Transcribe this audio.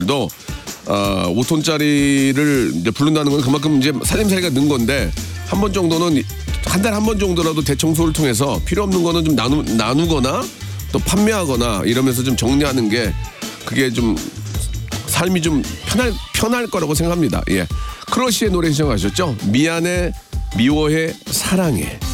도 5톤짜리를 이제 부른다는 건 그만큼 이제 살림살이가 는 건데 한 번 정도는 한 달에 한 번 정도라도 대청소를 통해서 필요 없는 거는 좀 나누거나 또 판매하거나 이러면서 좀 정리하는 게 그게 좀 삶이 좀 편할 거라고 생각합니다. 예. 크러쉬의 노래 신청하셨죠? 미안해, 미워해, 사랑해.